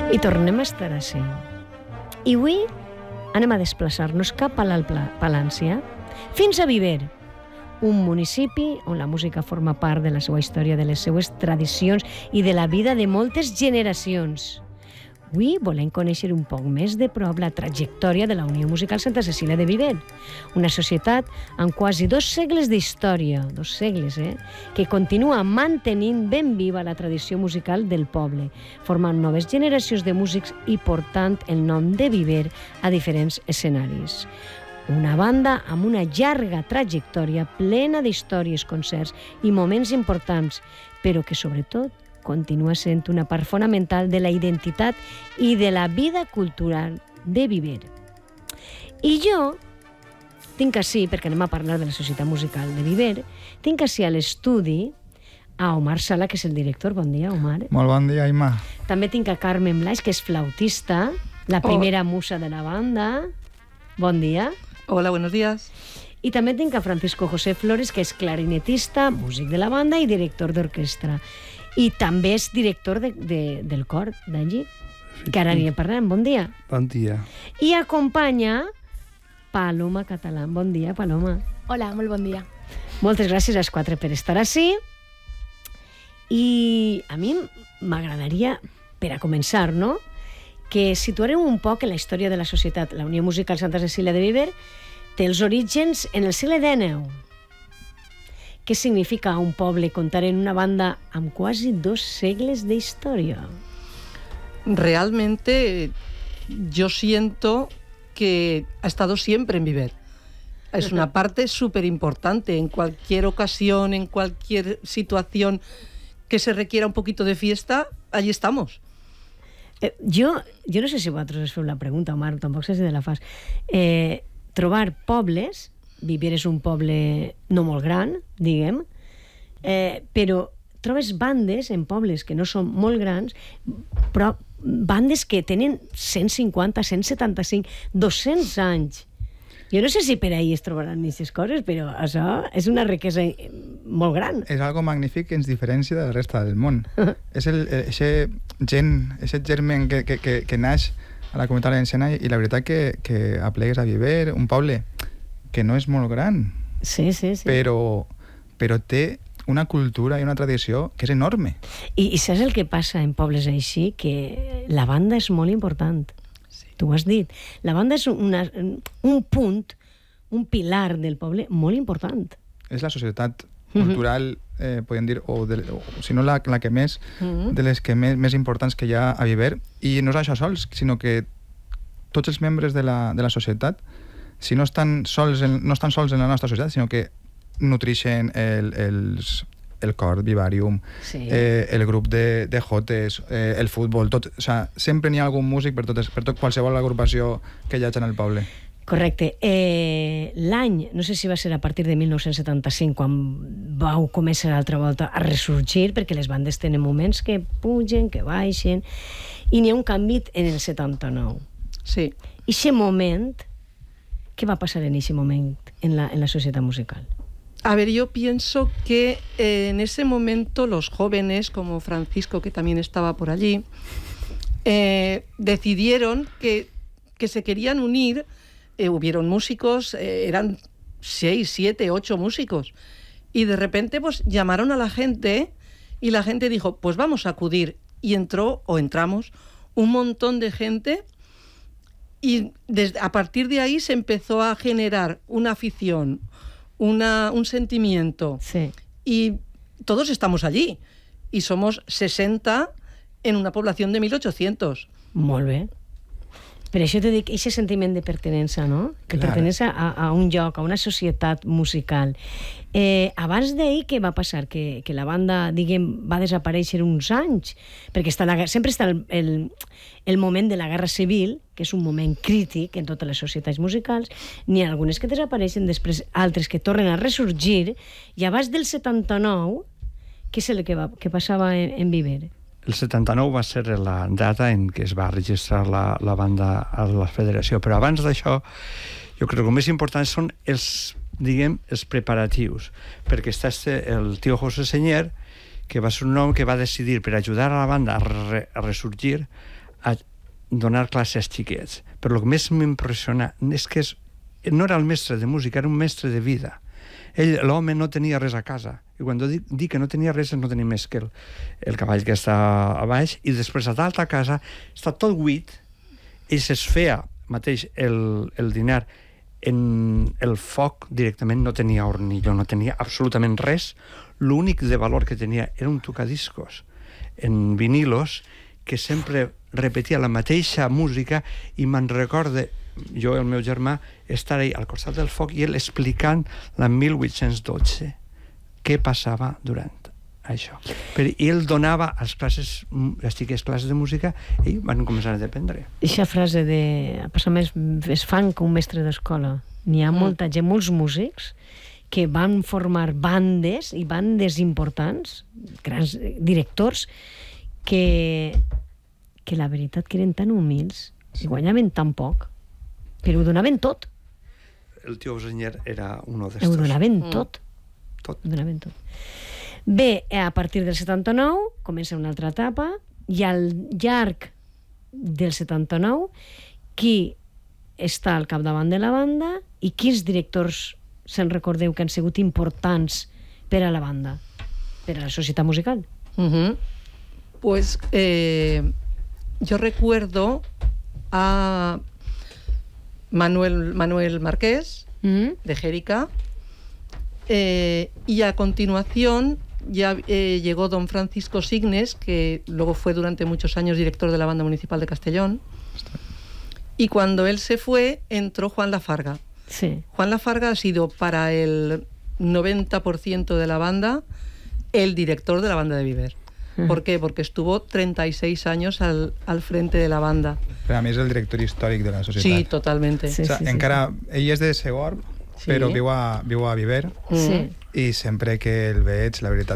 I tornem a estar així. I avui anem a desplaçar-nos cap a l'Alt Palància, fins a Viver, un municipi on la música forma part de la seva història, de les seues tradicions i de la vida de moltes generacions. Avui volem conèixer un poc més de prop la trajectòria de la Unió Musical Santa Cecília de Viver, una societat amb quasi 2 segles d'història, 2 segles, que continua mantenint ben viva la tradició musical del poble, formant noves generacions de músics i portant el nom de Viver a diferents escenaris. Una banda amb una llarga trajectòria plena d'històries, concerts i moments importants, però que sobretot continua sent una part fonamental de la identitat i de la vida cultural de Viver. I jo tinc ací, perquè anem a parlar de la societat musical de Viver, tinc ací a l'estudi a Omar Sala, que és el director. Bon dia, Omar. Molt bon dia, Imma. També tinc a Carmen Blais, que és flautista, la primera musa de la banda. Bon dia. Hola, buenos días. I també tinc a Francisco José Flores, que és clarinetista, músic de la banda i director d'orquestra. I també és director del cor d'allí, que ara n'hi parlem. Bon dia. Bon dia. I acompanya Paloma Catalán. Bon dia, Paloma. Hola, molt bon dia. Moltes gràcies als 4 per estar ací. I a mi m'agradaria, per a començar, no?, que situarem un poc en la història de la societat. La Unió Musical Santa Cecília de Viver té els orígens en el segle XIX. Què significa un poble comptar en una banda amb quasi 2 segles de historia? Realmente yo siento que ha estado siempre en Viver. Es una parte súper importante. En cualquier ocasión, en cualquier situación que se requiera un poquito de fiesta, allí estamos. Jo no sé si vosaltres us feu la pregunta, Omar, tampoc sé si te la fas. Trobar pobles, Viver és un poble no molt gran, diguem, però trobes bandes en pobles que no són molt grans, però bandes que tenen 150, 175, 200 anys. Jo no sé si per ahir es trobaran aquestes coses, però això és una riquesa molt gran. És algo magnífic que ens diferencia de la resta del món. És aquest germen que naix a la comunitat valenciana i la veritat que aplegues a Viver, un poble que no és molt gran, sí. però té una cultura i una tradició que és enorme. I saps el que passa en pobles així? Que la banda és molt important. Tu ho has dit. La banda és un punt, un pilar del poble molt important. És la societat cultural, podem dir, o si no la que més, de les que més importants que hi ha a Viver. I no és això sols, sinó que tots els membres de la societat, si no estan sols en la nostra societat, sinó que nutreixen el cor, Vivarium, sí. El grup de jotes, el futbol, tot, o sigui, sempre n'hi ha algun músic per tot qualsevol agrupació que hi hagi en el poble. Correcte. L'any, no sé si va ser a partir de 1975, quan vau començar altra volta a ressorgir, perquè les bandes tenen moments que pugen, que baixen, i n'hi ha un canvi en el 79. Sí. I aquest moment, què va passar en aquest moment en la societat musical? A ver, yo pienso que en ese momento los jóvenes, como Francisco, que también estaba por allí, decidieron que se querían unir. Hubieron músicos, eran 6, 7, 8 músicos, y de repente pues llamaron a la gente y la gente dijo, pues vamos a acudir, y entramos un montón de gente, y a partir de ahí se empezó a generar una afición, un sentimiento, sí. Y todos estamos allí, y somos 60 en una población de 1.800. Molt bé. Per això t'he dit, aquest sentiment de pertinença, no? Que pertenença a un lloc, a una societat musical. Abans d'ahir, què va passar? Que la banda, diguem, va desaparèixer uns anys, perquè sempre està el moment de la guerra civil, que és un moment crític en totes les societats musicals. N'hi ha algunes que desapareixen, després altres que tornen a ressorgir, i abans del 79, què és el que passava en Viver? El 79 va ser la data en què es va registrar la banda a la federació, però abans d'això jo crec que el més important són els preparatius, perquè està el tio José Senyer, que va ser un home que va decidir, per ajudar a la banda a ressorgir, a donar classes als xiquets. Però el que més m'impressiona és que no era el mestre de música, era un mestre de vida. L'home no tenia res a casa. I quan dic que no tenia res, no tenia més que el cavall que està a baix, i després a dalt a casa està tot buit. Ell es feia mateix el dinar en el foc directament, no tenia hornillo, no tenia absolutament res. L'únic de valor que tenia era un tocadiscos en vinilos que sempre repetia la mateixa música, i me'n recorde, jo i el meu germà, estar ahí al costat del foc i ell explicant la 1812 què passava durant això. Però ell donava les xiques classes de música i van començar a dependre. Eixa frase de passar més es fan que un mestre d'escola. N'hi ha molta gent, molts músics, que van formar bandes, i bandes importants, grans directors, que la veritat que eren tan humils i guanyaven tan poc, però ho donaven tot. El tio Osenyer era uno d'estos. Ho donaven tot. Tot. Ho donaven tot. Bé, a partir del 79 comença una altra etapa, i al llarg del 79 qui està al capdavant de la banda i quins directors se'n recordeu que han sigut importants per a la banda, per a la societat musical? Pues yo recuerdo a Manuel Marqués, de Jérica, y a continuación ya llegó don Francisco Signes, que luego fue durante muchos años director de la Banda Municipal de Castellón, y cuando él se fue entró Juan Lafarga. Sí. Juan Lafarga ha sido para el 90% de la banda el director de la banda de Viver. ¿Por qué? Porque estuvo 36 años al frente de la banda. Però a més és el director històric de la societat. Sí, totalmente. Sí, o sea, encara, ell és de Segorb, però viu a Viver, Sí. i sempre que el veig, la veritat